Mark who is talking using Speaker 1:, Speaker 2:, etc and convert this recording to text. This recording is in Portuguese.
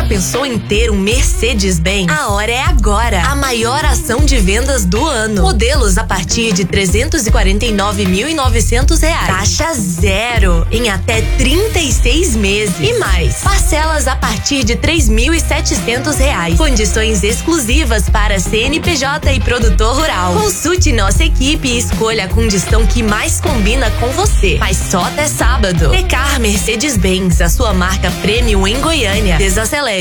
Speaker 1: pensou em ter um Mercedes-Benz? A hora é agora. A maior ação de vendas do ano. Modelos a partir de R$ 349.900. Taxa zero em até 36 meses. E mais, parcelas a partir de R$ 3.700. Condições exclusivas para CNPJ e produtor rural. Consulte nossa equipe e escolha a condição que mais combina com você. Mas só até sábado. Tecar Mercedes-Benz, a sua marca premium em Goiânia. Desacelere.